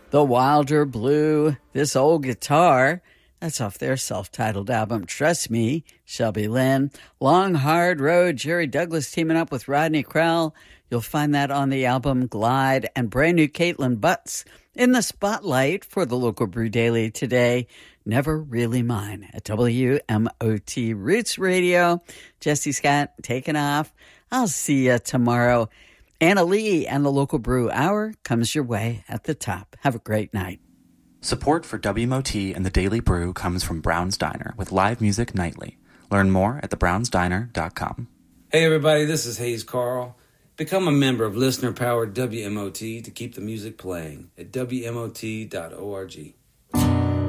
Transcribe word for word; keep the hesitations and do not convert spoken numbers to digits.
The Wilder Blue, This Old Guitar. That's off their self-titled album, Trust Me, Shelby Lynne. Long Hard Road, Jerry Douglas teaming up with Rodney Crowell. You'll find that on the album Glide. And brand new Caitlin Butts in the spotlight for the Local Brew Daily today. Never Really Mine at W M O T Roots Radio. Jesse Scott taking off. I'll see you tomorrow. Anna Lee and the Local Brew Hour comes your way at the top. Have a great night. Support for W M O T and the Daily Brew comes from Brown's Diner with live music nightly. Learn more at the browns diner dot com. Hey everybody, this is Hayes Carl. Become a member of listener-powered W M O T to keep the music playing at W M O T dot org.